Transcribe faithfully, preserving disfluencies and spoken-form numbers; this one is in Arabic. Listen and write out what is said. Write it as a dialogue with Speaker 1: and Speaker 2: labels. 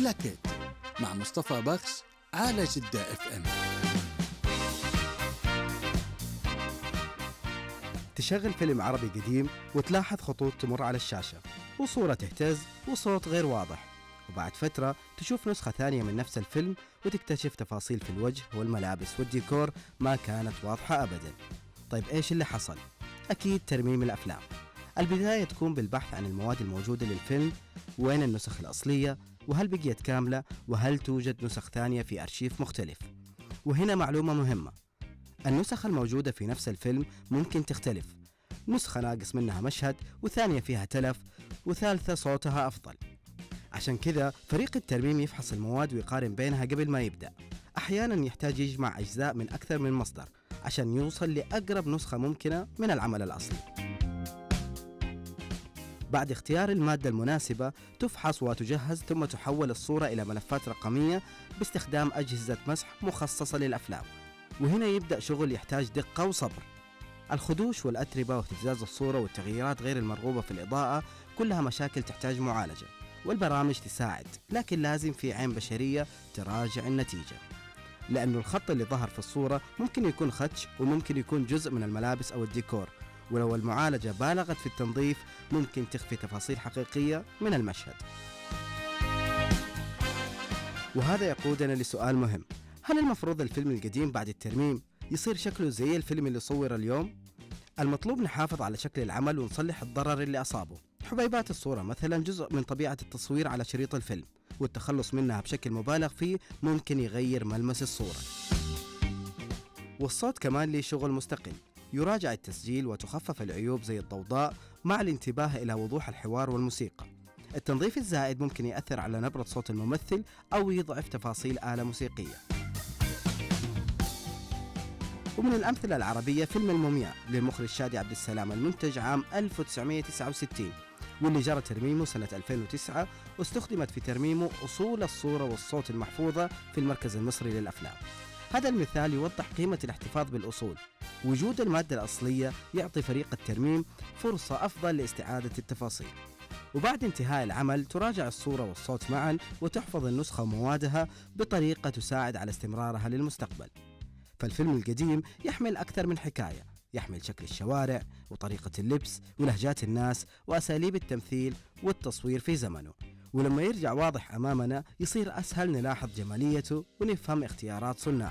Speaker 1: كلاكيت مع مصطفى بخش على جدة اف ام.
Speaker 2: تشغل فيلم عربي قديم وتلاحظ خطوط تمر على الشاشة وصورة تهتز وصوت غير واضح، وبعد فترة تشوف نسخة ثانية من نفس الفيلم وتكتشف تفاصيل في الوجه والملابس والديكور ما كانت واضحة أبدا. طيب إيش اللي حصل؟ أكيد ترميم الأفلام. البداية تكون بالبحث عن المواد الموجودة للفيلم، وين النسخ الأصلية، وهل بقيت كاملة، وهل توجد نسخ ثانية في أرشيف مختلف. وهنا معلومة مهمة، النسخ الموجودة في نفس الفيلم ممكن تختلف، نسخة ناقص منها مشهد، وثانية فيها تلف، وثالثة صوتها أفضل. عشان كذا فريق الترميم يفحص المواد ويقارن بينها قبل ما يبدأ. أحيانا يحتاج يجمع أجزاء من أكثر من مصدر عشان يوصل لأقرب نسخة ممكنة من العمل الأصلي. بعد اختيار المادة المناسبة تفحص وتجهز، ثم تحول الصورة إلى ملفات رقمية باستخدام أجهزة مسح مخصصة للأفلام. وهنا يبدأ شغل يحتاج دقة وصبر. الخدوش والأتربة واهتزاز الصورة والتغييرات غير المرغوبة في الإضاءة كلها مشاكل تحتاج معالجة، والبرامج تساعد، لكن لازم في عين بشرية تراجع النتيجة، لأنه الخط اللي ظهر في الصورة ممكن يكون خدش، وممكن يكون جزء من الملابس أو الديكور، ولو المعالجة بالغت في التنظيف ممكن تخفي تفاصيل حقيقية من المشهد. وهذا يقودنا لسؤال مهم، هل المفروض الفيلم القديم بعد الترميم يصير شكله زي الفيلم اللي صور اليوم؟ المطلوب نحافظ على شكل العمل ونصلح الضرر اللي أصابه. حبيبات الصورة مثلا جزء من طبيعة التصوير على شريط الفيلم، والتخلص منها بشكل مبالغ فيه ممكن يغير ملمس الصورة. والصوت كمان ليه شغل مستقل، يراجع التسجيل وتخفف العيوب زي الضوضاء مع الانتباه إلى وضوح الحوار والموسيقى. التنظيف الزائد ممكن يأثر على نبرة صوت الممثل أو يضعف تفاصيل آلة موسيقية. ومن الأمثلة العربية فيلم المومياء للمخرج شادي عبد السلام، المنتج عام ألف وتسعمائة وتسعة وستين، واللي جرى ترميمه سنة ألفين وتسعة، واستخدمت في ترميمه أصول الصورة والصوت المحفوظة في المركز المصري للأفلام. هذا المثال يوضح قيمة الاحتفاظ بالأصول. وجود المادة الأصلية يعطي فريق الترميم فرصة أفضل لاستعادة التفاصيل. وبعد انتهاء العمل تراجع الصورة والصوت معا، وتحفظ النسخة وموادها بطريقة تساعد على استمرارها للمستقبل. فالفيلم القديم يحمل أكثر من حكاية، يحمل شكل الشوارع وطريقة اللبس ولهجات الناس وأساليب التمثيل والتصوير في زمنه، ولما يرجع واضح أمامنا يصير أسهل نلاحظ جماليته ونفهم اختيارات صناعه.